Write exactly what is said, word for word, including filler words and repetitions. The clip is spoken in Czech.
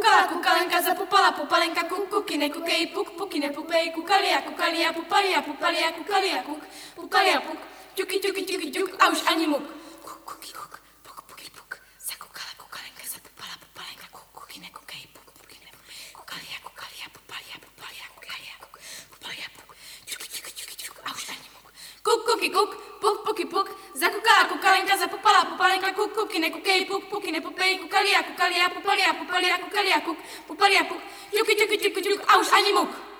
Zakukala kukalenka, zapupala pupalenka, kuk, kukine, kukej, puk, pukine, pupej, kukalia, kukalia, pupalia, pupalia, kukalia, kuk, pupalia, puk, ťuky, ťuky, ťuky, ťuk, a už ani muk. Kuk, kuky, kuk, puk, puky, puk, zakukala kukalenka, zapupala pupalenka, kuk, kukine, kukej, puk, pukine, kukalia, kukalia, pupalia, pupalia, kukalia, kuk, pupalia, puk, ťuky, ťuky, ťuky, ťuk, a už ani muk. Kuk, kuky, kuk, puk, puky, puk, zakukala kukalenka, zapupala pupalenka, kuk, kukine, kukej, puk, pukine, pupej, kukalia, kukalia, pupalia, pupalia, kukalia, kuk, pupalia, puk, ťuky, ťuky, ťuky, ťuk, a už ani muk.